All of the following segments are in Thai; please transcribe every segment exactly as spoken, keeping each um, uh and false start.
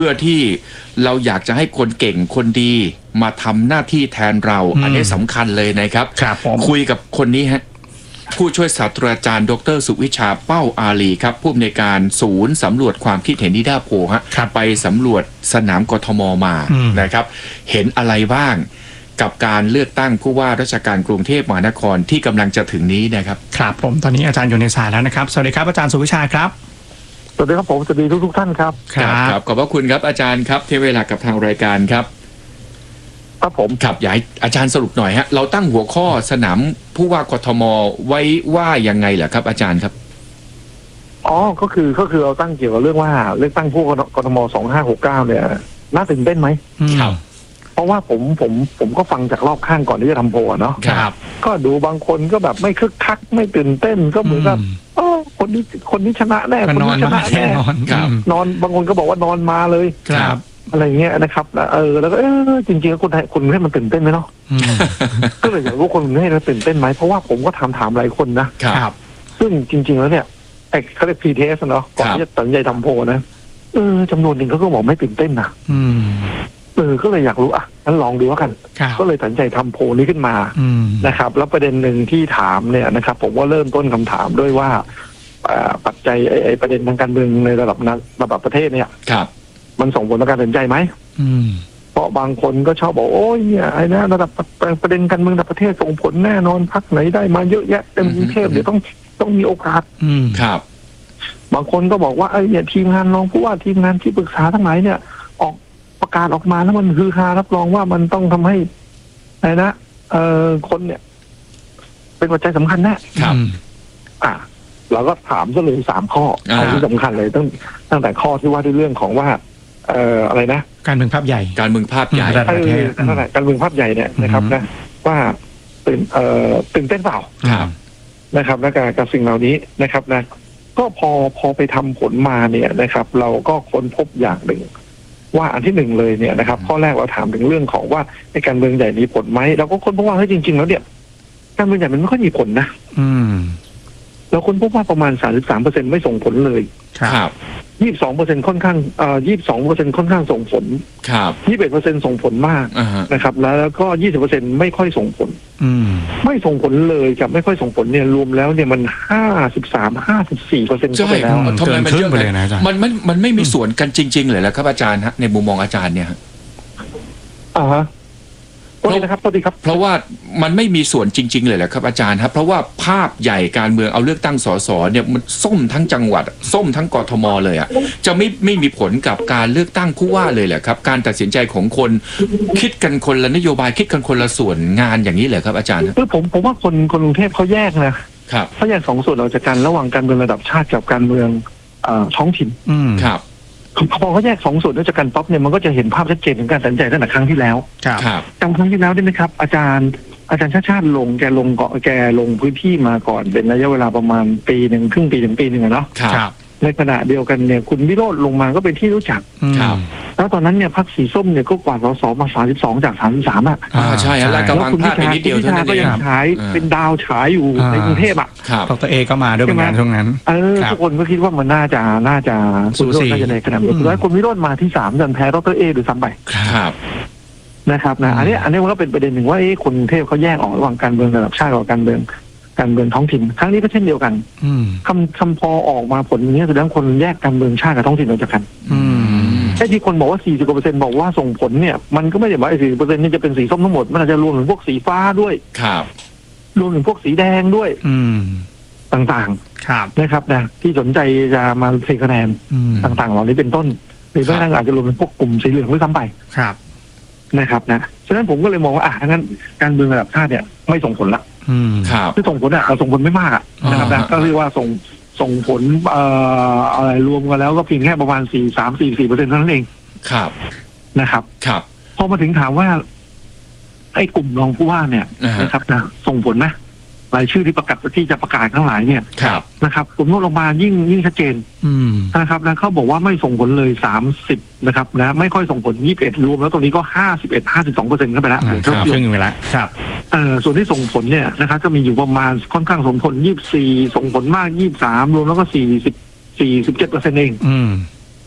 พื่อที่เราอยากจะให้คนเก่งคนดีมาทำหน้าที่แทนเราอันนี้สำคัญเลยนะครับครับผมคุยกับคนนี้ฮะผู้ช่วยศาสตราจารย์ดรสุวิชาเป้าอาลีครับผู้อำนวยการศูนย์สำรวจความคิดเห็นนิดาโพฮะไปสำรวจสนามกทมมานะครับเห็นอะไรบ้างกับการเลือกตั้งผู้ว่าราชการกรุงเทพมหานครที่กำลังจะถึงนี้นะครับครับผมตอนนี้อาจารย์อยู่ในสายแล้วนะครับสวัสดีครับอาจารย์สุวิชาครับสวัสดีครับผมสวัสดีทุกทุกท่านครับครับขอบพระคุณครับอาจารย์ครับที่เวลากับทางรายการครับครับผมครับอยากให้อาจารย์สรุปหน่อยฮะเราตั้งหัวข้อสนามผู้ว่ากทมไว้ว่ายังไงเหรอครับอาจารย์ครับอ๋อก็คือก็คือเราตั้งเกี่ยวกับเรื่องว่าเลือกตั้งผู้กทมสองห้าหกเก้าเนี่ยน่าตื่นเต้นไหมครับเพราะว่าผมผมผมก็ฟังจากรอบข้างก่อนที่จะทำโพลเนาะครับก็ดูบางคนก็แบบไม่คึกคักไม่ตื่นเต้นก็เหมือนกับอ๋อคนนี้คนนี้ชนะแน่คนนี้ชนะแน่นอนบางคนก็บอกว่านอนมาเลยครับอะไรเงี้ยนะครับเออแล้วก็เออจริงๆคนไทยคนให้มันตื่นเต้นไหมเนาะก็เลยอยากรู้คนให้มันตื่นเต้นไหมเพราะว่าผมก็ถามถามหลายคนนะครับซึ่งจริงๆแล้วเนี่ยไอ้เขาเรียก พี ที เอส เนาะก่อนที่จะตัดใจทำโพลนะเออจำนวนหนึ่งเขาก็บอกไม่ตื่นเต้นนะเออก็เลยอยากรู้อ่ะงั้นลองดูว่ากันก็เลยตัดใจทำโพลนี้ขึ้นมานะครับแล้วประเด็นหนึ่งที่ถามเนี่ยนะครับผมว่าเริ่มต้นคำถามด้วยว่าปัจจัยไอ้ประเด็นทางการเมืองในระดับนั้นระดับประเทศเนี่ยมันส่งผลต่อการตัดสินใจไหมเพราะบางคนก็ชอบบอกโอ้ยเนี่ยไอ้นะระดับประเด็นการเมืองระดับประเทศส่งผลแน่นอนพรรคไหนได้มาเยอะแยะเต็มกรุงเทพเดี๋ยวต้องต้องมีโอกาสครับบางคนก็บอกว่าไอ้เนี่ยทีมงานรองผู้ว่าทีมงานที่ปรึกษาทั้งหลายเนี่ยออกประกาศออกมาแล้วมันคือฮารับรองว่ามันต้องทำให้ไอ้นะเอ่อคนเนี่ยเป็นปัจจัยสำคัญแน่ครับอ่าเราก็ถามซะเลยสามข้อข้อที่สำคัญเลยตั้งตั้งแต่ข้อที่ว่าด้วยเรื่องของว่าเอ่ออะไรนะการเมืองภาพใหญ่การเมืองภาพใหญ่ประเทศการเมืองภาพใหญ่เนี่ยนะครับนะว่าตื่นเอ่อตื่นเต้นเปล่านะครับและการกับสิ่งเหล่านี้นะครับนะก็พอพอไปทำผลมาเนี่ยนะครับเราก็ค้นพบอย่างหนึ่งว่าอันที่หนึ่งเลยเนี่ยนะครับข้อแรกเราถามถึงเรื่องของว่าในการเมืองใหญ่มีผลไหมเราก็ค้นพบว่าเฮ้ยจริงๆแล้วเนี่ยการเมืองใหญ่มันไม่ค่อยมีผลนะเราค้นพบว่าประมาณ สามสิบสามเปอร์เซ็นต์ ไม่ส่งผลเลยครับยี่สิบสองเปอร์เซ็นต์ ค่อนข้างเอ่อ ยี่สิบสองเปอร์เซ็นต์ ค่อนข้างส่งผลครับยี่สิบเอ็ดเปอร์เซ็นต์ ส่งผลมากนะครับแล้วก็ ยี่สิบเปอร์เซ็นต์ ไม่ค่อยส่งผลไม่ส่งผลเลยกับไม่ค่อยส่งผลเนี่ยรวมแล้วเนี่ยมัน ห้าสิบสาม ห้าสิบสี่เปอร์เซ็นต์ เข้าไปแล้วทำไมมันเยอะเลยนะอาจารย์มันมันมันไม่มีส่วนกันจริงๆเลยแล้วครับอาจารย์ฮะในมุมมองอาจารย์เนี่ยอ่าฮะเพราะนะครับครับเพราะว่ามันไม่มีส่วนจริงๆเลยแหละครับอาจารย์ครับเพราะว่าภาพใหญ่การเมืองเอาเลือกตั้งสสเนี่ยมันส้มทั้งจังหวัดส้มทั้งกทมเลยอ่ะจะไม่ไม่มีผลกับการเลือกตั้งผู้ว่าเลยแหละครับการตัดสินใจของคนคิดกันคนละนโยบายคิดกันคนละส่วนงานอย่างนี้เลยครับอาจารย์คือผมผมว่าคนคนกรุงเทพเขาแยกนะครับเขาแยกสองส่วนออกจากกันระหว่างการเมืองระดับชาติกับการเมืองท้องถิ่นครับพอเขาแยกสองส่วนด้วยกันป๊อปเนี่ยมันก็จะเห็นภาพชัดเจนถึงการตัดสินใจตั้งแต่ครั้งที่แล้วครับจำครั้งที่แล้วได้ไหมครับอาจารย์อาจารย์ชาติชาติลงแกลงเกาะแกลงพื้นที่มาก่อนเป็นระยะเวลาประมาณปีหนึ่งครึ่งปีถึงปีหนึ่งเนาะครับในขณะเดียวกันเนี่ยคุณวิโรจน์ลงมาก็เป็นที่รู้จักครับแล้วตอนนั้นเนี่ยพรรคสีส้มเนี่ยก็กวาดสสมาสามสิบสองจากสามสิบสามอ่ะอ่าใช่แล้วกำลังพลาดไปนิดเดียวเท่านั้นก็ยังฉายเป็นดาวฉายอยู่ในกรุงเทพอ่ะดร.เอก็มาด้วยเหมือนกันช่วงนั้นเออทุกคนก็คิดว่ามันน่าจะน่าจะคุณวิโรจน์น่าจะในขนาดนี้แล้วคุณวิโรจน์มาที่สามดันแพ้ดร.เอหรือซ้ำไปครับนะครับนะอันนี้อันนี้มันก็เป็นประเด็นหนึ่งว่าไอ้คนกรุงเทพเขาแยกออกระหว่างการเมืองระดับชาติกับการเมืองการเมืองท้องถิ่นครั้งนี้ก็เช่นเดียวกันคำคำพอออกมาผลนี้แสดงคนแยกการเมืองชาติกับท้องถิ่นออกจากกันไอ้ที่คนบอกว่า สี่สิบกว่าเปอร์เซ็นต์ บอกว่าส่งผลเนี่ยมันก็ไม่ได้หมายว่า สี่สิบเปอร์เซ็นต์ นี่จะเป็นสีส้มทั้งหมดมันอาจจะรวมถึงพวกสีฟ้าด้วยครับรวมถึงพวกสีแดงด้วยต่างๆนะครับนะที่สนใจจะมาเทคะแนนต่างๆเหล่านี้เป็นต้นหรือแม้กระทั่งอาจจะรวมถึงพวกกลุ่มสีเหลืองด้วยซ้ำไปครับนะครับนะฉะนั้นผมก็เลยมองว่าอ่ะงั้นการเมืองระดับชาติเนี่ยไม่ส่งผลละที่ส่งผลอ่ะส่งผลไม่มากอ่ะนะครับนะก็เรียกว่าส่งส่งผลเอ่ออะไรรวมกันแล้วก็เพียงแค่ประมาณสี่สามสี่สี่เปอร์เซ็นต์เท่านั้นเองครับนะครับครับพอมาถึงถามว่าไอ้กลุ่มรองผู้ว่าเนี่ยนะครับนะส่งผลไหมรายชื่อที่ประกาศที่จะประกาศทั้งหลายเนี่ยนะครับกลุ่มโน้ตลงมายิ่งยิ่งชัดเจนนะครับนะเขาบอกว่าไม่ส่งผลเลยสามสิบนะครับนะไม่ค่อยส่งผลยี่สิบเอ็ดรวมแล้วตรงนี้ก็ห้าสิบเอ็ด ห้าสิบสองเปอร์เซ็นต์เข้าไปแล้วครึ่งไปแล้วครับเอ่อส่วนที่ส่งผลเนี่ยนะครับจะมีอยู่ประมาณค่อนข้างส่งผลยี่สิบสี่ส่งผลมากยี่สิบสามรวมแล้วก็สี่สิบ สี่สิบเจ็ดเปอร์เซ็นต์เอง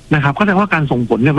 นะครับก็แสดงว่าการส่งผลเนี่ย